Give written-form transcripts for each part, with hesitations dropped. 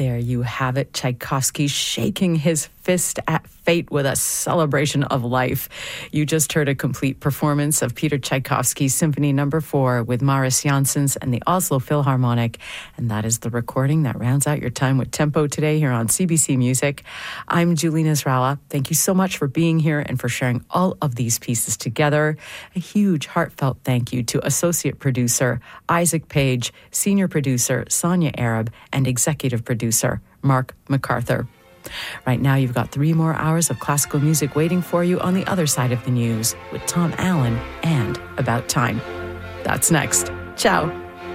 There you have it, Tchaikovsky shaking his fist at fate with a celebration of life. You just heard a complete performance of Peter Tchaikovsky's Symphony No. 4 with Maris Janssens and the Oslo Philharmonic. And that is the recording that rounds out your time with Tempo today here on CBC Music. I'm Julie Nasrallah. Thank you so much for being here and for sharing all of these pieces together. A huge heartfelt thank you to Associate Producer Isaac Page, Senior Producer Sonia Arab, and Executive Producer Mark MacArthur. Right now, you've got 3 more hours of classical music waiting for you on the other side of the news with Tom Allen and About Time. That's next. Ciao.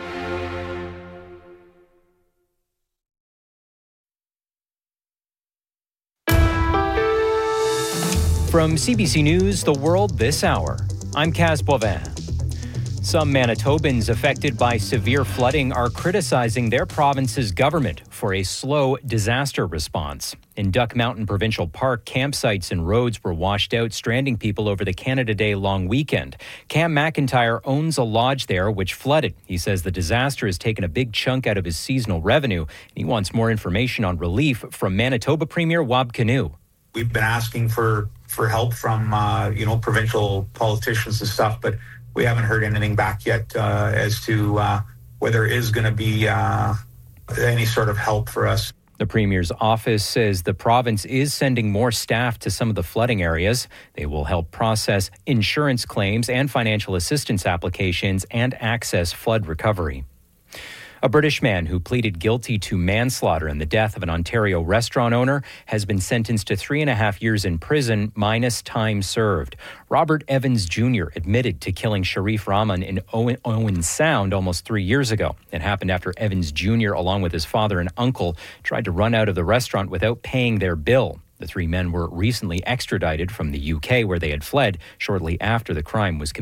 From CBC News, The World This Hour, I'm Kaz Boivin. Some Manitobans affected by severe flooding are criticizing their province's government for a slow disaster response. In Duck Mountain Provincial Park, campsites and roads were washed out, stranding people over the Canada Day long weekend. Cam McIntyre owns a lodge there, which flooded. He says the disaster has taken a big chunk out of his seasonal revenue. He wants more information on relief from Manitoba Premier Wab Kinew. We've been asking for help from, provincial politicians and stuff, but we haven't heard anything back yet as to whether there is going to be any sort of help for us. The Premier's office says the province is sending more staff to some of the flooding areas. They will help process insurance claims and financial assistance applications and access flood recovery. A British man who pleaded guilty to manslaughter in the death of an Ontario restaurant owner has been sentenced to 3.5 years in prison minus time served. Robert Evans Jr. admitted to killing Sharif Rahman in Owen Sound almost 3 years ago. It happened after Evans Jr., along with his father and uncle, tried to run out of the restaurant without paying their bill. The 3 men were recently extradited from the UK, where they had fled shortly after the crime was committed.